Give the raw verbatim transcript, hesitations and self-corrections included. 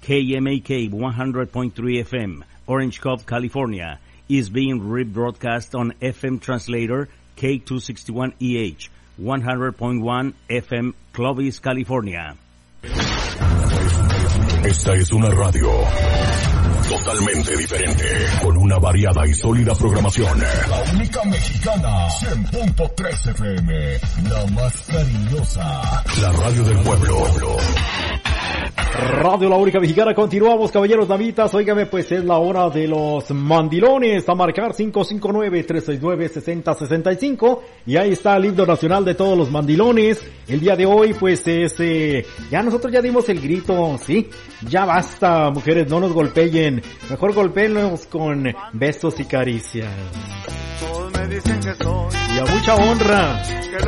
K M A K one hundred point three F M, Orange Cove, California, is being rebroadcast on F M translator K two sixty-one E H, one hundred point one F M, Clovis, California. Esta es una radio totalmente diferente, con una variada y sólida programación. La única mexicana, cien punto tres F M, la más cariñosa, la radio del pueblo. Radio La Única Mexicana, continuamos, caballeros, damitas. Óigame, pues es la hora de los mandilones. A marcar cinco cinco nueve, tres seis nueve, seis cero seis cinco. Y ahí está el himno nacional de todos los mandilones. El día de hoy, pues es, eh, ya nosotros ya dimos el grito, sí. Ya basta, mujeres, no nos golpeen. Mejor golpeenlos con besos y caricias. Todos me dicen que soy y a mucha honra.